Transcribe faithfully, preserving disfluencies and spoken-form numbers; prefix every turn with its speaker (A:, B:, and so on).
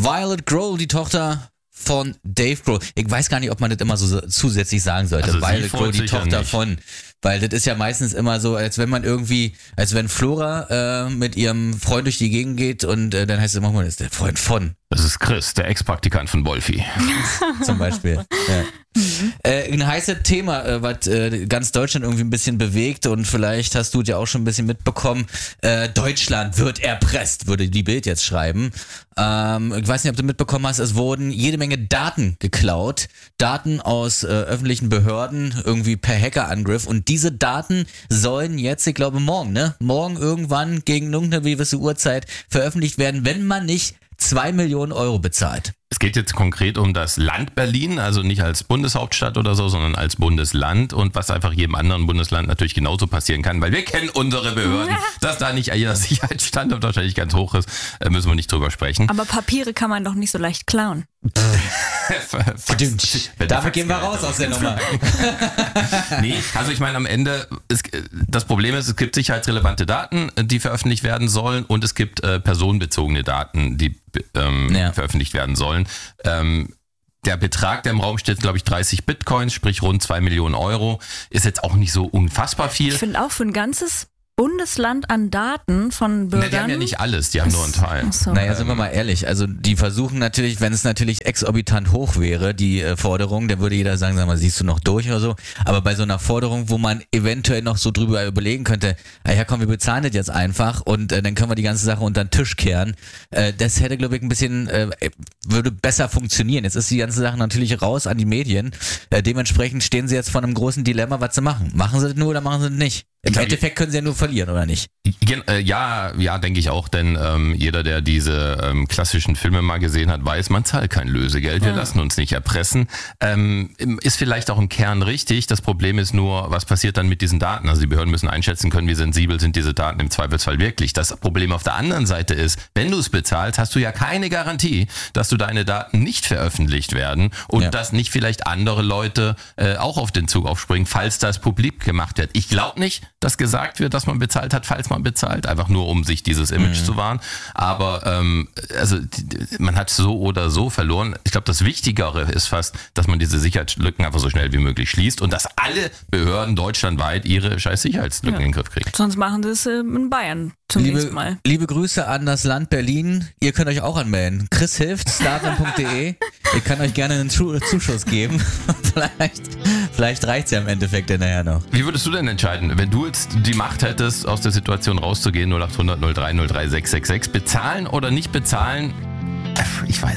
A: Violet Grohl, die Tochter von Dave Grohl. Ich weiß gar nicht, ob man das immer so zusätzlich sagen sollte.
B: Also
A: Violet Grohl, die Tochter
B: nicht.
A: von. Weil das ist ja meistens immer so, als wenn man irgendwie, als wenn Flora äh, mit ihrem Freund durch die Gegend geht und äh, dann heißt es immer, das ist der Freund von.
B: Das ist Chris, der Ex-Praktikant von Wolfi.
A: Zum Beispiel. Ja. Mhm. Äh, ein heißes Thema, äh, was äh, ganz Deutschland irgendwie ein bisschen bewegt und vielleicht hast du es ja auch schon ein bisschen mitbekommen. Äh, Deutschland wird erpresst, würde die Bild jetzt schreiben. Ähm, ich weiß nicht, ob du mitbekommen hast, es wurden jede Menge Daten geklaut. Daten aus äh, öffentlichen Behörden, irgendwie per Hackerangriff. Und diese Daten sollen jetzt, ich glaube morgen, ne? Morgen irgendwann gegen irgendeine gewisse Uhrzeit veröffentlicht werden, wenn man nicht zwei Millionen Euro bezahlt.
B: Es geht jetzt konkret um das Land Berlin, also nicht als Bundeshauptstadt oder so, sondern als Bundesland und was einfach jedem anderen Bundesland natürlich genauso passieren kann, weil wir kennen unsere Behörden, dass da nicht jeder Sicherheitsstandard wahrscheinlich ganz hoch ist, müssen wir nicht drüber sprechen.
C: Aber Papiere kann man doch nicht so leicht klauen.
A: Damit gehen wir raus aus der Nummer.
B: Nee, also ich meine am Ende, es, das Problem ist, es gibt sicherheitsrelevante Daten, die veröffentlicht werden sollen und es gibt äh, personenbezogene Daten, die ähm, ja. veröffentlicht werden sollen. Ähm, der Betrag, der im Raum steht, glaube ich dreißig Bitcoins, sprich rund zwei Millionen Euro, ist jetzt auch nicht so unfassbar viel.
C: Ich finde auch für ein ganzes Bundesland an Daten von Bürgern.
B: Na, die haben ja nicht alles, die haben nur einen Teil.
A: So. Naja, sind wir mal ehrlich, also die versuchen natürlich, wenn es natürlich exorbitant hoch wäre, die äh, Forderung, dann würde jeder sagen, sag mal, siehst du noch durch oder so, aber bei so einer Forderung, wo man eventuell noch so drüber überlegen könnte, ja komm, wir bezahlen das jetzt einfach und äh, dann können wir die ganze Sache unter den Tisch kehren, äh, das hätte, glaube ich, ein bisschen, äh, würde besser funktionieren. Jetzt ist die ganze Sache natürlich raus an die Medien, äh, dementsprechend stehen sie jetzt vor einem großen Dilemma, was sie machen. Machen sie das nur oder machen sie das nicht? Im Endeffekt können sie ja nur verlieren, oder nicht?
B: Ja, ja, denke ich auch, denn ähm, jeder, der diese ähm, klassischen Filme mal gesehen hat, weiß, man zahlt kein Lösegeld, wir ja. lassen uns nicht erpressen. Ähm, ist vielleicht auch im Kern richtig, das Problem ist nur, was passiert dann mit diesen Daten? Also die Behörden müssen einschätzen können, wie sensibel sind diese Daten im Zweifelsfall wirklich. Das Problem auf der anderen Seite ist, wenn du es bezahlst, hast du ja keine Garantie, dass du deine Daten nicht veröffentlicht werden und ja. dass nicht vielleicht andere Leute äh, auch auf den Zug aufspringen, falls das publik gemacht wird. Ich glaube nicht, dass gesagt wird, dass man bezahlt hat, falls man bezahlt, einfach nur um sich dieses Image mhm. zu wahren. Aber ähm, also man hat so oder so verloren. Ich glaube, das Wichtigere ist fast, dass man diese Sicherheitslücken einfach so schnell wie möglich schließt und dass alle Behörden deutschlandweit ihre scheiß Sicherheitslücken ja. in den Griff kriegen.
C: Sonst machen sie es in Bayern zunächst
A: liebe,
C: mal.
A: Liebe Grüße an das Land Berlin. Ihr könnt euch auch anmelden. Chris hilft, startland punkt de. Ich kann euch gerne einen Zuschuss geben. vielleicht vielleicht reicht es ja im Endeffekt nachher noch.
B: Wie würdest du denn entscheiden, wenn du jetzt die Macht hättest, aus der Situation rauszugehen, null acht hundert null drei null drei sechs sechs sechs, bezahlen oder nicht bezahlen? Ich weiß